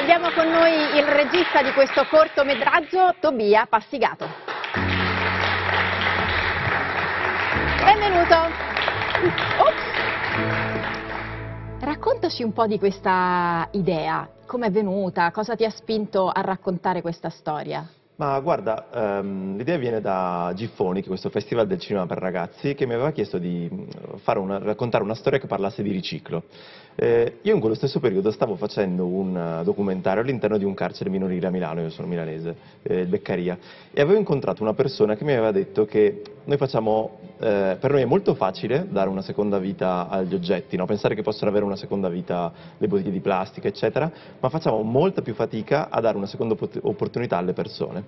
Abbiamo con noi il regista di questo cortometraggio, Tobia Passigato. Benvenuto. Raccontaci un po' di questa idea, come è venuta, cosa ti ha spinto a raccontare questa storia? Ma guarda, l'idea viene da Giffoni, che è questo festival del cinema per ragazzi, che mi aveva chiesto di raccontare una storia che parlasse di riciclo. Io in quello stesso periodo stavo facendo un documentario all'interno di un carcere minorile a Milano, io sono milanese, il Beccaria, e avevo incontrato una persona che mi aveva detto che noi per noi è molto facile dare una seconda vita agli oggetti, no? Pensare che possono avere una seconda vita le bottiglie di plastica, eccetera, ma facciamo molta più fatica a dare una seconda opportunità alle persone.